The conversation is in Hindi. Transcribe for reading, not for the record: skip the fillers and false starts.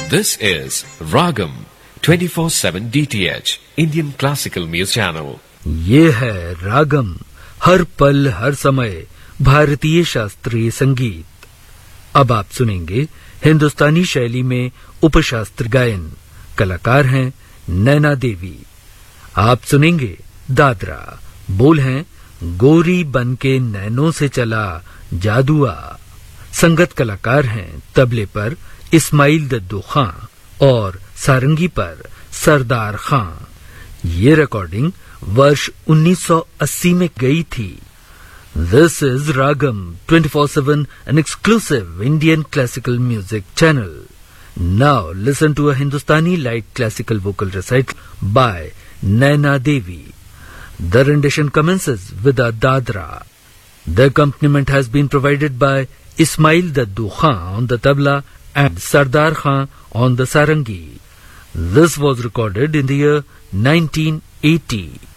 This is Ragam 24/7 DTH Indian Classical Music Channel. ये है रागम, हर पल हर समय भारतीय शास्त्रीय संगीत। अब आप सुनेंगे हिंदुस्तानी शैली में उपशास्त्र गायन। कलाकार हैं नैना देवी। आप सुनेंगे दादरा। बोल हैं गोरी बन के नैनों से चला जादुआ। संगत कलाकार हैं तबले पर इस्माइल दद्दू खां और सारंगी पर सरदार खां। ये रिकॉर्डिंग वर्ष 1980 में गई थी। This is Ragam 24/7, an exclusive Indian classical music channel. Now listen to a Hindustani light classical vocal recital by Naina Devi. The rendition commences with a dadra. The accompaniment has been provided by Ismail Daddu Khan on the tabla and Sardar Khan on the sarangi. This was recorded in the year 1980.